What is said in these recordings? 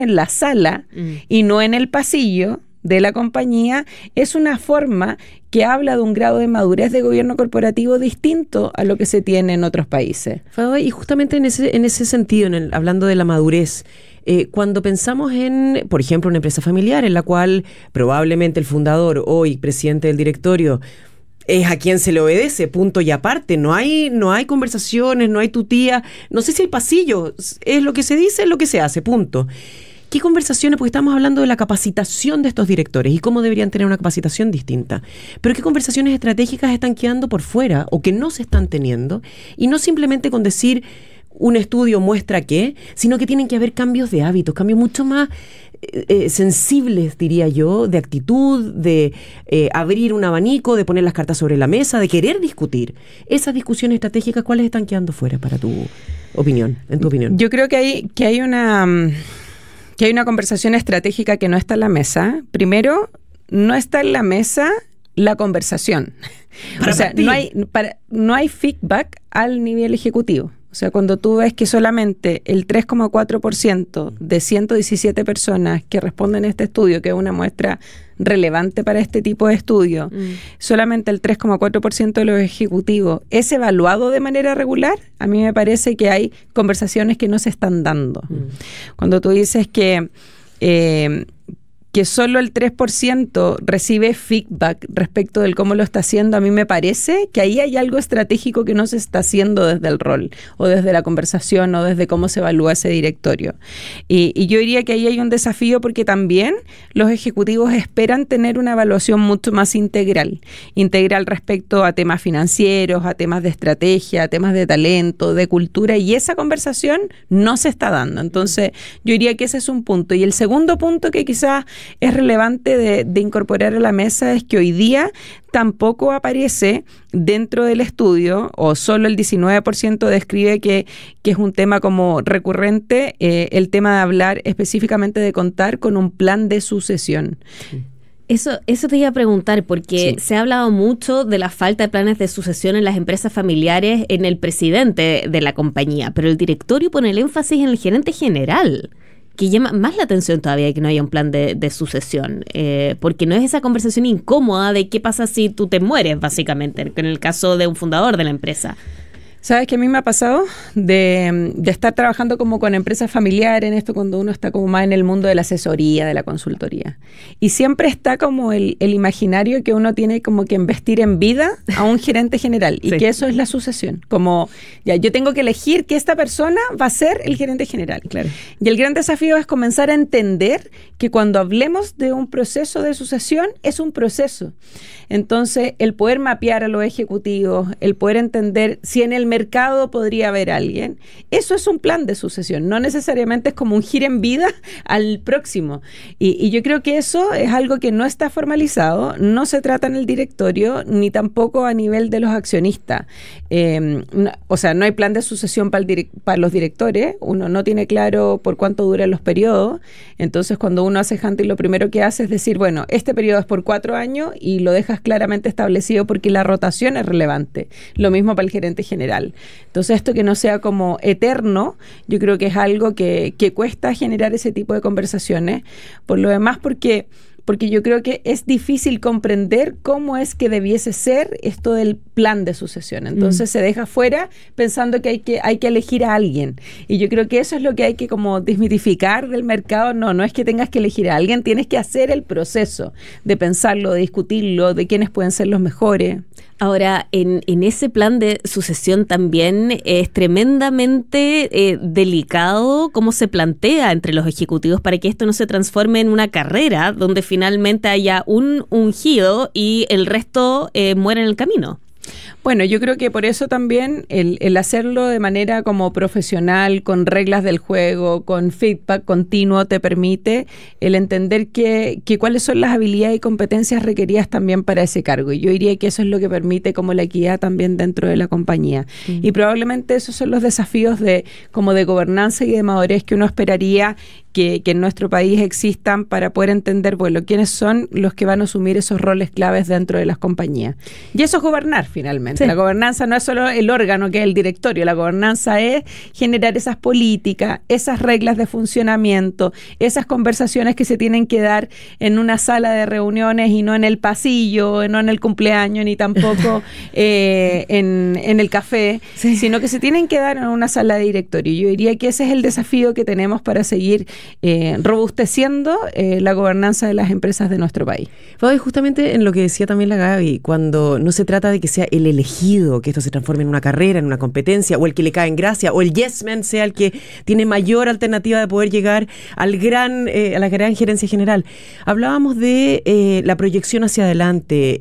en la sala y no en el pasillo de la compañía, es una forma que habla de un grado de madurez de gobierno corporativo distinto a lo que se tiene en otros países. Y justamente en ese sentido, hablando de la madurez, cuando pensamos en, por ejemplo, una empresa familiar en la cual probablemente el fundador, hoy presidente del directorio, es a quien se le obedece, punto y aparte. No hay conversaciones, no hay tutía, no sé si el pasillo es lo que se dice, es lo que se hace, punto. ¿Qué conversaciones? Porque estamos hablando de la capacitación de estos directores y cómo deberían tener una capacitación distinta. Pero ¿qué conversaciones estratégicas están quedando por fuera o que no se están teniendo? Y no simplemente con decir un estudio muestra que, sino que tienen que haber cambios de hábitos, cambios mucho más sensibles, diría yo, de actitud, de abrir un abanico, de poner las cartas sobre la mesa, de querer discutir. Esas discusiones estratégicas, ¿cuáles están quedando fuera para tu opinión, en tu opinión? Yo creo que hay una conversación estratégica que no está en la mesa. Primero, no está en la mesa la conversación. O sea, no hay feedback al nivel ejecutivo. O sea, cuando tú ves que solamente el 3,4% de 117 personas que responden a este estudio, que es una muestra relevante para este tipo de estudio, solamente el 3,4% de los ejecutivos es evaluado de manera regular, a mí me parece que hay conversaciones que no se están dando. Cuando tú dices que solo el 3% recibe feedback respecto del cómo lo está haciendo, a mí me parece que ahí hay algo estratégico que no se está haciendo desde el rol, o desde la conversación, o desde cómo se evalúa ese directorio. Y yo diría que ahí hay un desafío porque también los ejecutivos esperan tener una evaluación mucho más integral respecto a temas financieros, a temas de estrategia, a temas de talento, de cultura, y esa conversación no se está dando. Entonces, yo diría que ese es un punto. Y el segundo punto que quizás es relevante de incorporar a la mesa es que hoy día tampoco aparece dentro del estudio, o solo el 19% describe que es un tema como recurrente, el tema de hablar específicamente de contar con un plan de sucesión. Eso te iba a preguntar, porque se ha hablado mucho de la falta de planes de sucesión en las empresas familiares en el presidente de la compañía, pero el directorio pone el énfasis en el gerente general, que llama más la atención todavía que no haya un plan de sucesión, porque no es esa conversación incómoda de qué pasa si tú te mueres, básicamente, en el caso de un fundador de la empresa. ¿Sabes qué a mí me ha pasado? De estar trabajando como con empresas familiares en esto, cuando uno está como más en el mundo de la asesoría, de la consultoría. Y siempre está como el imaginario que uno tiene como que investir en vida a un gerente general y que eso es la sucesión. Como, ya, yo tengo que elegir que esta persona va a ser el gerente general. Claro. Y el gran desafío es comenzar a entender que cuando hablemos de un proceso de sucesión, es un proceso. Entonces, el poder mapear a los ejecutivos, el poder entender si en el mercado podría haber alguien, eso es un plan de sucesión. No necesariamente es como un giro en vida al próximo. Y yo creo que eso es algo que no está formalizado, no se trata en el directorio, ni tampoco a nivel de los accionistas. O sea, no hay plan de sucesión para los directores, uno no tiene claro por cuánto duran los periodos. Entonces, cuando uno hace hunting, lo primero que hace es decir, bueno, este periodo es por 4 años y lo dejas claramente establecido porque la rotación es relevante. Lo mismo para el gerente general. Entonces, esto que no sea como eterno, yo creo que es algo que cuesta generar ese tipo de conversaciones. Por lo demás, porque yo creo que es difícil comprender cómo es que debiese ser esto del plan de sucesión. Entonces se deja fuera pensando que hay que elegir a alguien. Y yo creo que eso es lo que hay que como desmitificar del mercado. No es que tengas que elegir a alguien, tienes que hacer el proceso de pensarlo, de discutirlo, de quiénes pueden ser los mejores. Ahora, en ese plan de sucesión también es tremendamente delicado cómo se plantea entre los ejecutivos para que esto no se transforme en una carrera donde finalmente haya un ungido y el resto muera en el camino. Bueno, yo creo que por eso también el hacerlo de manera como profesional, con reglas del juego, con feedback continuo, te permite el entender que cuáles son las habilidades y competencias requeridas también para ese cargo. Y yo diría que eso es lo que permite como la equidad también dentro de la compañía. Y probablemente esos son los desafíos de gobernanza y de madurez que uno esperaría que en nuestro país existan para poder entender, bueno, quiénes son los que van a asumir esos roles claves dentro de las compañías. Y eso es gobernar finalmente. Sí. La gobernanza no es solo el órgano que es el directorio, la gobernanza es generar esas políticas, esas reglas de funcionamiento, esas conversaciones que se tienen que dar en una sala de reuniones y no en el pasillo, no en el cumpleaños, ni tampoco en el café, sí, sino que se tienen que dar en una sala de directorio. Yo diría que ese es el desafío que tenemos para seguir robusteciendo la gobernanza de las empresas de nuestro país. Fabi, justamente en lo que decía también la Gaby, cuando no se trata de que sea el elegido, que esto se transforme en una carrera, en una competencia, o el que le cae en gracia, o el yes man sea el que tiene mayor alternativa de poder llegar a la gran gerencia general. Hablábamos de la proyección hacia adelante,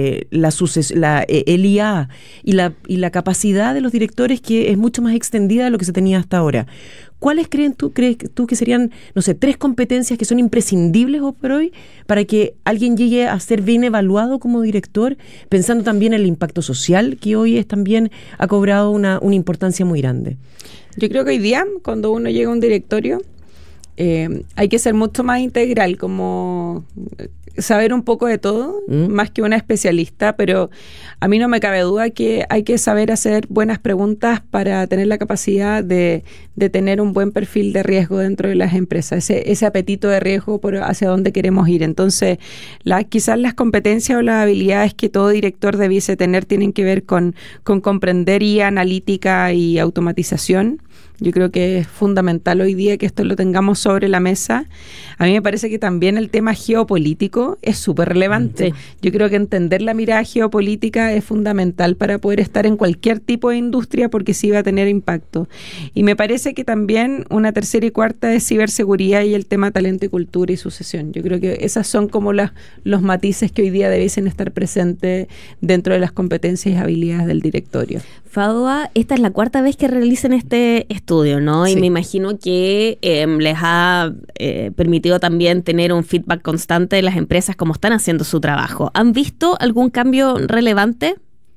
el IA y la capacidad de los directores, que es mucho más extendida de lo que se tenía hasta ahora. ¿Cuáles crees tú que serían, no sé, 3 competencias que son imprescindibles hoy por hoy para que alguien llegue a ser bien evaluado como director, pensando también en el impacto social, que hoy también ha cobrado una importancia muy grande? Yo creo que hoy día, cuando uno llega a un directorio, hay que ser mucho más integral, como saber un poco de todo, más que una especialista, pero a mí no me cabe duda que hay que saber hacer buenas preguntas para tener la capacidad de tener un buen perfil de riesgo dentro de las empresas, ese apetito de riesgo por hacia dónde queremos ir. Entonces, quizás las competencias o las habilidades que todo director debiese tener tienen que ver con comprender IA, analítica y automatización. Yo creo que es fundamental hoy día que esto lo tengamos sobre la mesa. A mí me parece que también el tema geopolítico es súper relevante. Sí. Yo creo que entender la mirada geopolítica es fundamental para poder estar en cualquier tipo de industria, porque sí va a tener impacto. Y me parece que también una tercera y cuarta es ciberseguridad y el tema talento y cultura y sucesión. Yo creo que esas son como los matices que hoy día debiesen estar presentes dentro de las competencias y habilidades del directorio. Fadua, esta es la 4ª vez que realizan este estudio, ¿no? Sí. Y me imagino que les ha permitido también tener un feedback constante de las empresas, cómo están haciendo su trabajo. ¿Han visto algún cambio relevante?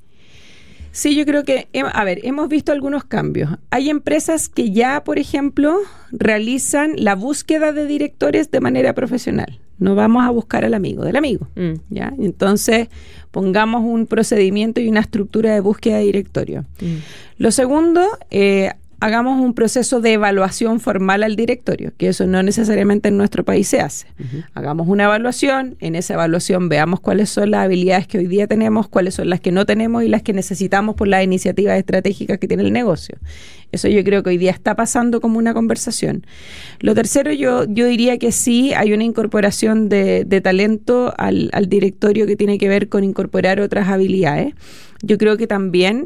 Sí, yo creo que, hemos visto algunos cambios. Hay empresas que ya, por ejemplo, realizan la búsqueda de directores de manera profesional. No vamos a buscar al amigo del amigo, ¿ya? Entonces, pongamos un procedimiento y una estructura de búsqueda de directorio. Lo segundo, hagamos un proceso de evaluación formal al directorio, que eso no necesariamente en nuestro país se hace. Hagamos una evaluación, en esa evaluación veamos cuáles son las habilidades que hoy día tenemos, cuáles son las que no tenemos y las que necesitamos por las iniciativas estratégicas que tiene el negocio. Eso yo creo que hoy día está pasando como una conversación. Lo tercero, yo diría que sí hay una incorporación de talento al directorio que tiene que ver con incorporar otras habilidades. Yo creo que también,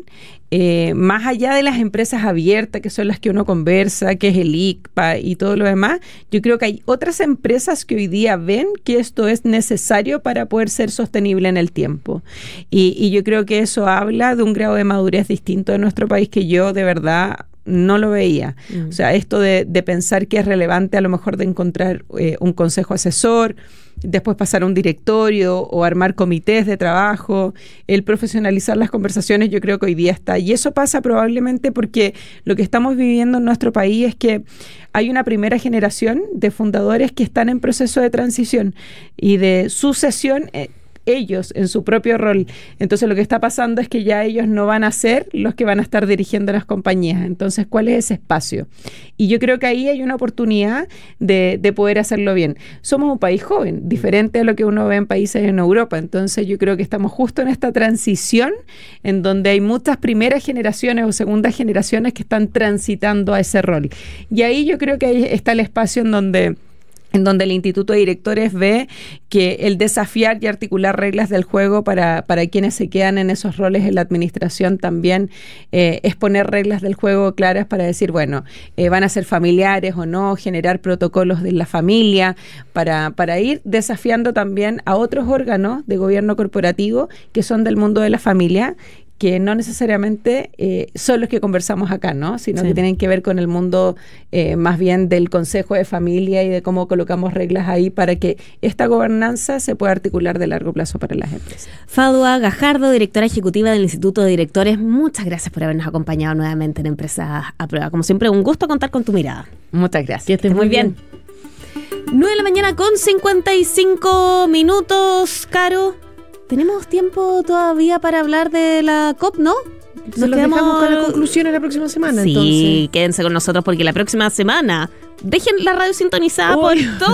más allá de las empresas abiertas, que son las que uno conversa, que es el ICPA y todo lo demás, yo creo que hay otras empresas que hoy día ven que esto es necesario para poder ser sostenible en el tiempo. Y yo creo que eso habla de un grado de madurez distinto de nuestro país que yo de verdad no lo veía. O sea, esto de pensar que es relevante a lo mejor de encontrar un consejo asesor, después pasar a un directorio o armar comités de trabajo, el profesionalizar las conversaciones, yo creo que hoy día está. Y eso pasa probablemente porque lo que estamos viviendo en nuestro país es que hay una primera generación de fundadores que están en proceso de transición y de sucesión ellos en su propio rol. Entonces lo que está pasando es que ya ellos no van a ser los que van a estar dirigiendo las compañías. Entonces, ¿cuál es ese espacio? Y yo creo que ahí hay una oportunidad de poder hacerlo bien. Somos un país joven, diferente a lo que uno ve en países en Europa. Entonces yo creo que estamos justo en esta transición en donde hay muchas primeras generaciones o segundas generaciones que están transitando a ese rol. Y ahí yo creo que ahí está el espacio en donde el Instituto de Directores ve que el desafiar y articular reglas del juego para quienes se quedan en esos roles en la administración también es poner reglas del juego claras para decir, bueno, van a ser familiares o no, generar protocolos de la familia para ir desafiando también a otros órganos de gobierno corporativo que son del mundo de la familia, que no necesariamente son los que conversamos acá, ¿no? Sino que tienen que ver con el mundo más bien del Consejo de Familia y de cómo colocamos reglas ahí para que esta gobernanza se pueda articular de largo plazo para las empresas. Fadua Gajardo, directora ejecutiva del Instituto de Directores, muchas gracias por habernos acompañado nuevamente en Empresas a Prueba. Como siempre, un gusto contar con tu mirada. Muchas gracias. Que estés muy bien. 9:55 a.m. Caro, ¿tenemos tiempo todavía para hablar de la COP, no? Nos dejamos con la conclusión la próxima semana. Sí, entonces. Quédense con nosotros porque la próxima semana dejen la radio sintonizada por todo